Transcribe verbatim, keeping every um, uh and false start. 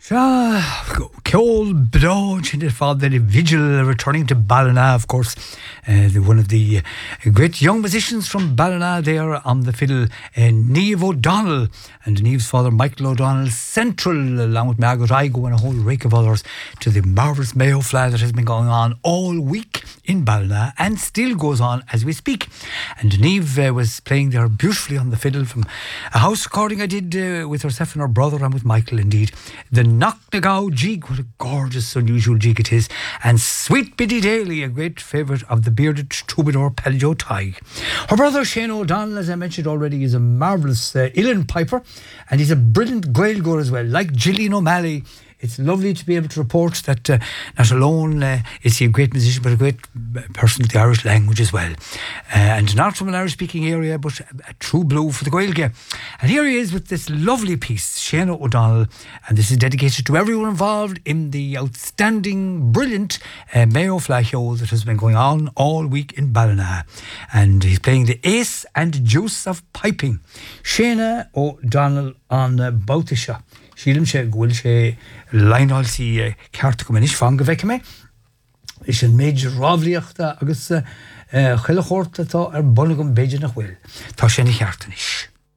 Ceol Brach in the father, the Vigil, returning to Ballina, of course. Uh, the, one of the uh, great young musicians from Ballina there on the fiddle, uh, Niamh O'Donnell, and Niamh's father, Michael O'Donnell, central, along with Margaret Igo and a whole rake of others, to the marvellous Mayo Fly that has been going on all week in Ballina and still goes on as we speak. And Niamh uh, was playing there beautifully on the fiddle from a house recording I did uh, with herself and her brother and with Michael, indeed. The Knocknagow Jig, what a gorgeous, unusual jig it is. And Sweet Biddy Daly, a great favourite of the bearded troubadour Peljo Tighe. Her brother Shane O'Donnell, as I mentioned already, is a marvellous uh, uilleann piper, and he's a brilliant Gaeilgeoir as well, like Gillian O'Malley. It's lovely to be able to report that uh, not alone uh, is he a great musician, but a great person with the Irish language as well. Uh, and not from an Irish-speaking area, but a, a true blue for the Gaeilge. And here he is with this lovely piece, Shane O'Donnell, and this is dedicated to everyone involved in the outstanding, brilliant uh, Mayo Fly show that has been going on all week in Ballina. And he's playing the Ace and Juice of Piping. Shane O'Donnell on uh, Boutisha. Sílim sé ghfuil sé leanál sí cearta go manis fan go bheice mé. Is an méid rábhlíochta agus chuile chóirta tá ar bunagum béidir nach bhfuil. Tá sé na cheartanis.